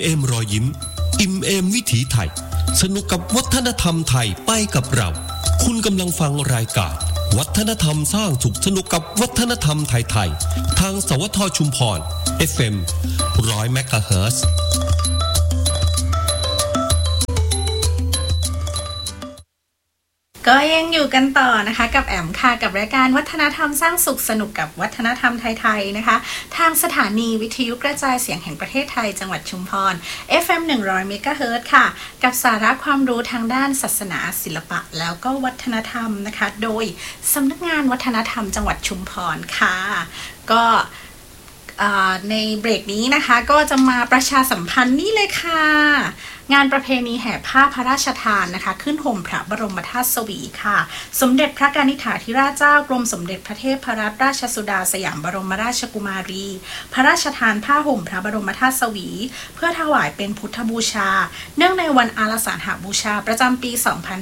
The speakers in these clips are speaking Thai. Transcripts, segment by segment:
เอมรอยยิ้มอิ่มเอมวิถีไทยสนุกกับวัฒนธรรมไทยไปกับเราคุณกำลังฟังรายการวัฒนธรรมสร้างสุขสนุกกับวัฒนธรรมไทยๆทางสวทชุมพร FM 100 เมกะเฮิรตซ์ก็ยังอยู่กันต่อนะคะกับแอมค่ะกับรายการวัฒนธรรมสร้างสุขสนุกกับวัฒนธรรมไทยๆนะคะทางสถานีวิทยุกระจายเสียงแห่งประเทศไทยจังหวัดชุมพร FM 100 เมกะเฮิรตซ์ค่ะกับสาระความรู้ทางด้านศาสนาศิลปะแล้วก็วัฒนธรรมนะคะโดยสำนักงานวัฒนธรรมจังหวัดชุมพรค่ะก็ในเบรกนี้นะคะก็จะมาประชาสัมพันธ์นี่เลยค่ะงานประเพณีแห่ผ้าพระราชทานนะคะขึ้นห่มพระบรมธาตุสวีค่ะสมเด็จพระกนิษฐาธิราชเจ้ากรมสมเด็จพระเทพรัตนราชสุดาสยามบรมราชกุมารีพระราชทานผ้าห่มพระบรมธาตุสวีเพื่อถวายเป็นพุทธบูชาเนื่องในวันอาสาฬหบูชาประจำปี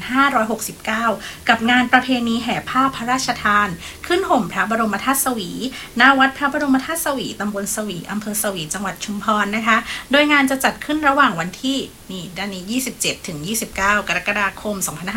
2569 กับงานประเพณีแห่ผ้าพระราชทานขึ้นห่มพระบรมธาตุสวีณวัดพระบรมธาตุสวีตำบลสวีอำเภอสวีจังหวัดชุมพรนะคะโดยงานจะจัดขึ้นระหว่างวันที่นี่ด้านนี้27ถึง29กรกฎาคม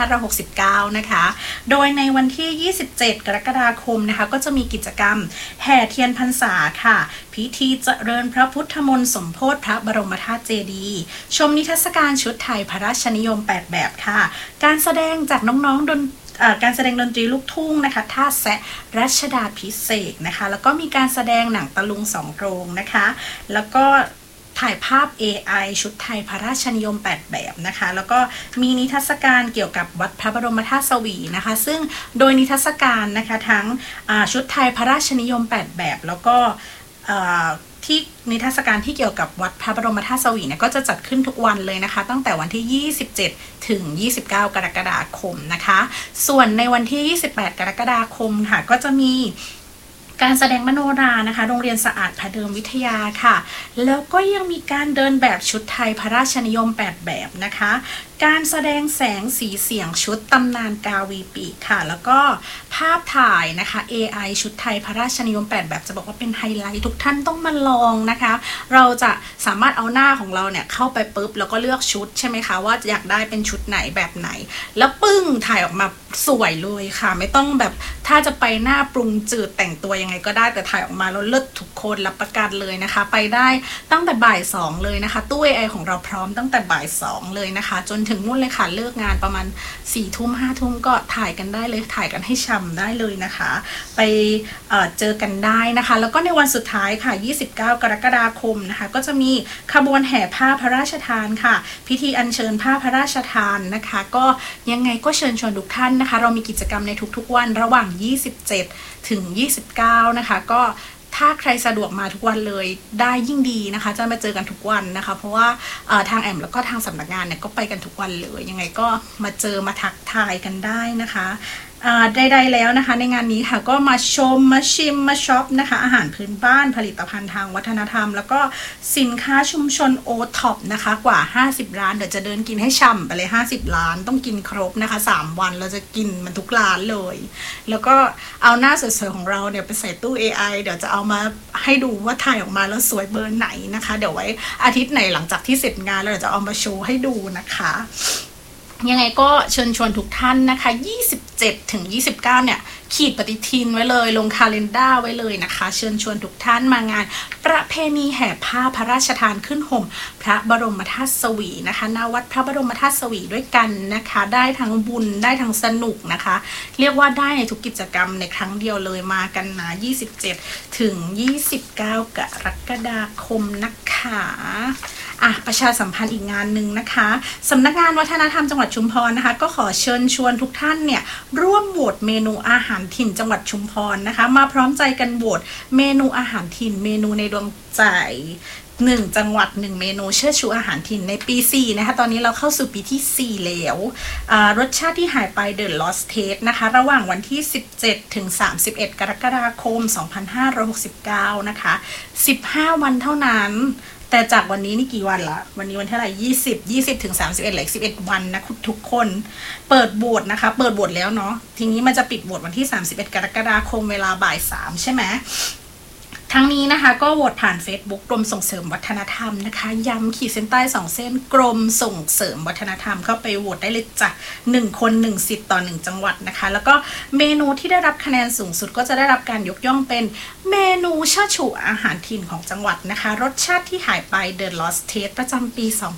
2569นะคะโดยในวันที่27กรกฎาคมนะคะก็จะมีกิจกรรมแห่เทียนพรรษาค่ะพิธีเจริญพระพุทธมนต์สมโภชพระบรมธาตุเจดีย์ชมนิทรรศการชุดไทยพระราชนิยม8แบบค่ะการแสดงจากน้องๆการแสดงดนตรีลูกทุ่งนะคะท่าแซะรัชดาภิเษกนะคะแล้วก็มีการแสดงหนังตะลุง2โรงนะคะแล้วก็ถ่ายภาพ AI ชุดไทยพระราชนิยม8แบบนะคะแล้วก็มีนิทรรศการเกี่ยวกับวัดพระบรมธาตุสวีนะคะซึ่งโดยนิทรรศการนะคะทั้งชุดไทยพระราชนิยม8แบบแล้วก็ที่นิทรรศการที่เกี่ยวกับวัดพระบรมธาตุสวีเนี่ยก็จะจัดขึ้นทุกวันเลยนะคะตั้งแต่วันที่27ถึง29กรกฎาคมนะคะส่วนในวันที่28กรกฎาคมค่ะก็จะมีการแสดงมโนรานะคะโรงเรียนสะอาดพระเดิมวิทยาค่ะแล้วก็ยังมีการเดินแบบชุดไทยพระราชนิยม8แบบนะคะการแสดงแสงสีเสียงชุดตำนานกาวีปีค่ะแล้วก็ภาพถ่ายนะคะ AI ชุดไทยพระราชนิยม8แบบจะบอกว่าเป็นไฮไลท์ทุกท่านต้องมาลองนะคะเราจะสามารถเอาหน้าของเราเนี่ยเข้าไปปุ๊บแล้วก็เลือกชุดใช่ไหมคะว่าอยากได้เป็นชุดไหนแบบไหนแล้วปึ้งถ่ายออกมาสวยเลยค่ะไม่ต้องแบบถ้าจะไปหน้าปรุงจืดแต่งตัวยังไงก็ได้แต่ถ่ายออกมาแล้วเลิศทุกคนรับประกันเลยนะคะไปได้ตั้งแต่บ่าย2เลยนะคะตู้ AI ของเราพร้อมตั้งแต่บ่าย2เลยนะคะจนถึงนู่นเลยค่ะเลิกงานประมาณ4 ทุ่ม 5 ทุ่มก็ถ่ายกันได้เลยถ่ายกันให้ช่ำได้เลยนะคะไปเจอกันได้นะคะแล้วก็ในวันสุดท้ายค่ะ29กรกฎาคมนะคะก็จะมีขบวนแห่ผ้าพระราชทานค่ะพิธีอัญเชิญผ้าพระราชทานนะคะก็ยังไงก็เชิญชวนทุกท่านนะคะเรามีกิจกรรมในทุกๆวันระหว่าง27ถึง29นะคะก็ถ้าใครสะดวกมาทุกวันเลยได้ยิ่งดีนะคะจะมาเจอกันทุกวันนะคะเพราะว่าทางแอมแล้วก็ทางสำนักงานเนี่ยก็ไปกันทุกวันเลยยังไงก็มาเจอมาทักทายกันได้นะคะใดๆแล้วนะคะในงานนี้ค่ะก็มาชมมาชิมมาช็อปนะคะอาหารพื้นบ้านผลิตภัณฑ์ทางวัฒนธรรมแล้วก็สินค้าชุมชนโอท็อปนะคะกว่า50ร้านเดี๋ยวจะเดินกินให้ช่ำไปเลย50ร้านต้องกินครบนะคะ3วันเราจะกินมันทุกร้านเลยแล้วก็เอาหน้าสวยๆของเราเนี่ยไปใส่ตู้ AI เดี๋ยวจะเอามาให้ดูว่าถ่ายออกมาแล้วสวยเบอร์ไหนนะคะเดี๋ยวไว้อาทิตย์ไหนหลังจากที่เสร็จงานเราจะเอามาโชว์ให้ดูนะคะยังไงก็เชิญชวนทุกท่านนะคะ27ถึง29เนี่ยขีดปฏิทินไว้เลยลงคาเลนด้าไว้เลยนะคะเชิญชวนทุกท่านมางานประเพณีแห่ผ้าพระราชทานขึ้นห่มพระบรมธาตุสวีนะคะณวัดพระบรมธาตุสวีด้วยกันนะคะได้ทั้งบุญได้ทั้งสนุกนะคะเรียกว่าได้ในทุกกิจกรรมในครั้งเดียวเลยมากันนะ27ถึง29กรกฎาคมนะคะประชาสัมพันธ์อีกงานหนึ่งนะคะสำนักงานวัฒนธรรมจังหวัดชุมพรนะคะก็ขอเชิญชวนทุกท่านเนี่ยร่วมโหวตเมนูอาหารถิ่นจังหวัดชุมพรนะคะมาพร้อมใจกันโหวตเมนูอาหารถิ่นเมนูในดวงใจ1จังหวัด1เมนูเชิดชูอาหารถิ่นในปี4นะคะตอนนี้เราเข้าสู่ปีที่4แล้วรสชาติที่หายไป The Lost Taste นะคะระหว่างวันที่17ถึง31กรกฎาคม2569นะคะ15วันเท่านั้นแต่จากวันนี้นี่กี่วันละวันนี้วันเท่าไหร่20ถึง31เหลือ11วันนะทุกคนเปิดโหวตนะคะเปิดโหวตแล้วเนาะทีนี้มันจะปิดโหวตวันที่31กรกฎาคมเวลาบ่าย3ใช่ไหมทั้งนี้นะคะก็โหวตผ่าน Facebook กรมส่งเสริมวัฒนธรรมนะคะย้ำขีดเส้นใต้2เส้นกรมส่งเสริมวัฒนธรรมเข้าไปโหวตได้เลยจ้ะ1คน1สิทธิ์ต่อ1จังหวัดนะคะแล้วก็เมนูที่ได้รับคะแนนสูงสุดก็จะได้รับการยกย่องเป็นเมนูเชิดชูอาหารถิ่นของจังหวัดนะคะรสชาติที่หายไป The Lost Taste ประจำปี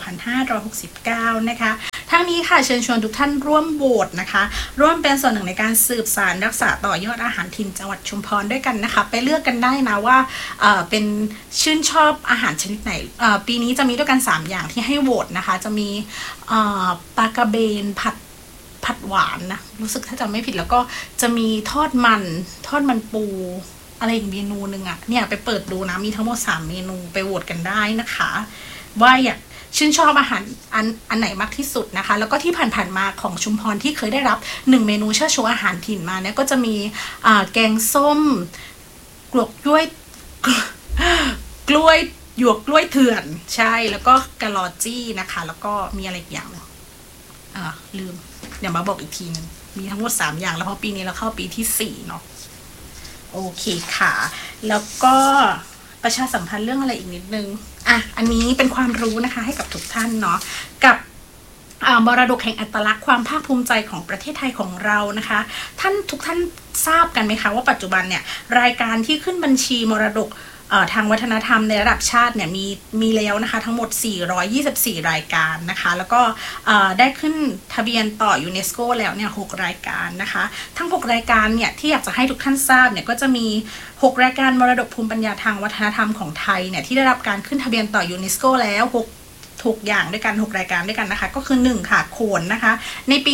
2569 นะคะทั้งนี้ค่ะเชิญชวนทุกท่านร่วมโหวตนะคะร่วมเป็นส่วนหนึ่งในการสืบสานรักษาต่อยอดอาหารถิ่นจังหวัดชุมพรด้วยกันนะคะไปเลือกกันได้นะว่าเป็นชื่นชอบอาหารชนิดไหนปีนี้จะมีด้วยกัน3อย่างที่ให้โหวตนะคะจะมีปลากระเบนผัดหวานนะรู้สึกถ้าจำไม่ผิดแล้วก็จะมีทอดมันปูอะไรอีกเมนูนึงอ่ะเนี่ยไปเปิดดูนะมีทั้งหมด3เมนูไปโหวตกันได้นะคะว่าอยากชื่นชอบอาหารอันไหนมากที่สุดนะคะแล้วก็ที่ผ่านๆมาของชุมพรที่เคยได้รับ1เมนูเชิดชูอาหารถิ่นมาเนี่ยก็จะมีแกงส้มกลวกกล้วยหยวกกล้วยเถื่อนใช่แล้วก็กะลอจี้นะคะแล้วก็มีอะไรอีกอย่างนึงลืมเดี๋ยวมาบอกอีกทีนึงมีทั้งหมด3อย่างแล้วพอปีนี้เราเข้าปีที่4เนาะโอเคค่ะแล้วก็ประชาสัมพันธ์เรื่องอะไรอีกนิดนึงอันนี้เป็นความรู้นะคะให้กับทุกท่านเนาะกับมรดกแห่งอัตลักษณ์ความภาคภูมิใจของประเทศไทยของเรานะคะทุกท่านทราบกันไหมคะว่าปัจจุบันเนี่ยรายการที่ขึ้นบัญชีมรดกทางวัฒนธรรมในระดับชาติเนี่ยมีแล้วนะคะทั้งหมด424รายการนะคะแล้วก็ได้ขึ้นทะเบียนต่อยูเนสโกแล้วเนี่ย6รายการนะคะทั้ง6รายการเนี่ยที่อยากจะให้ทุกท่านทราบเนี่ยก็จะมี6รายการมรดกภูมิปัญญาทางวัฒนธรรมของไทยเนี่ยที่ได้รับการขึ้นทะเบียนต่อยูเนสโกแล้ว6อย่างด้วยกัน6รายการด้วยกันนะคะก็คือ1ค่ะโขนนะคะในปี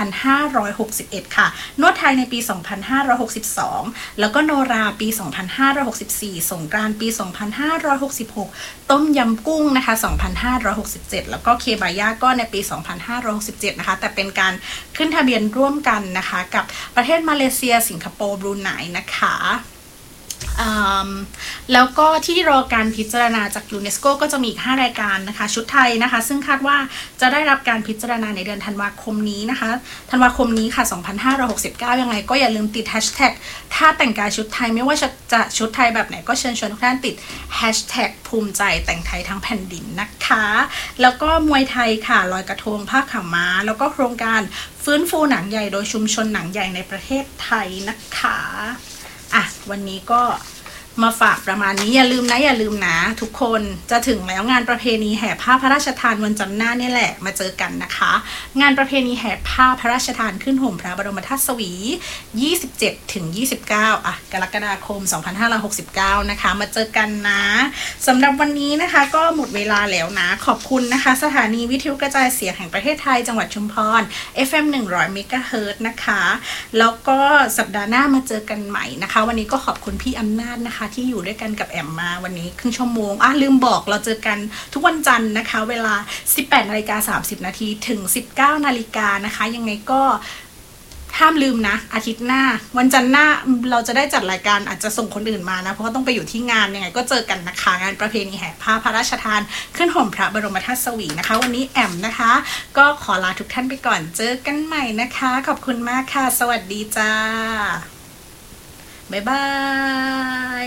2561 ค่ะนวดไทยในปี 2562 แล้วก็โนราปี 2564 สงกรานต์ปี 2566 ต้มยำกุ้งนะคะ 2567 แล้วก็เคบายาก็ในปี 2567 นะคะแต่เป็นการขึ้นทะเบียนร่วมกันนะคะกับประเทศมาเลเซียสิงคโปร์บรูไนนะคะแล้วก็ที่รอการพิจารณาจากยูเนสโกก็จะมีอีก5รายการนะคะชุดไทยนะคะซึ่งคาดว่าจะได้รับการพิจารณาในเดือนธันวาคมนี้นะคะธันวาคมนี้ค่ะ2569ยังไงก็อย่าลืมติดแฮชแท็กถ้าแต่งกายชุดไทยไม่ว่าจะชุดไทยแบบไหนก็เชิญชวนทุกท่านติดแฮชแท็กภูมิใจแต่งไทยทั้งแผ่นดินนะคะแล้วก็มวยไทยค่ะลอยกระทงผ้าขาวม้าแล้วก็โครงการฟื้นฟูหนังใหญ่โดยชุมชนหนังใหญ่ในประเทศไทยนะคะวันนี้ก็มาฝากประมาณนี้อย่าลืมนะทุกคนจะถึงแล้วงานประเพณีแห่ผ้าพระราชทานวันจันทร์หน้านี่แหละมาเจอกันนะคะงานประเพณีแห่ผ้าพระราชทานขึ้นห่มพระบรมธาตุสวี 27-29 กรกฎาคม 2569 นะคะมาเจอกันนะสำหรับวันนี้นะคะก็หมดเวลาแล้วนะขอบคุณนะคะสถานีวิทยุกระจายเสียงแห่งประเทศไทยจังหวัดชุมพร FM 100 MHz นะคะแล้วก็สัปดาห์หน้ามาเจอกันใหม่นะคะวันนี้ก็ขอบคุณพี่อำนาจนะคะที่อยู่ด้วยกันกับแอมมาวันนี้ครึ่งชั่วโมงลืมบอกเราเจอกันทุกวันจันทร์นะคะเวลา 18:30 นถึง 19:00 นนะคะยังไงก็ห้ามลืมนะอาทิตย์หน้าวันจันทร์หน้าเราจะได้จัดรายการอาจจะส่งคนอื่นมานะเพราะว่าต้องไปอยู่ที่งานยังไงก็เจอกันนะคะงานประเพณีแห่ผ้าพระราชทานขึ้นห่มพระบรมธาตุสวีนะคะวันนี้แอมนะคะก็ขอลาทุกท่านไปก่อนเจอกันใหม่นะคะขอบคุณมากค่ะสวัสดีจ้าบ๊ายบาย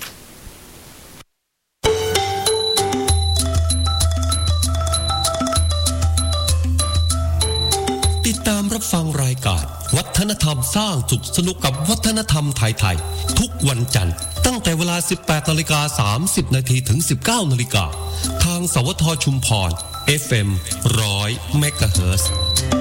ติดตามรับฟังรายการวัฒนธรรมสร้างสุขสนุกกับวัฒนธรรมไทยๆทุกวันจันทร์ตั้งแต่เวลา 18:30 นถึง 19:00 นทางสวทชุมพร FM 100 MHz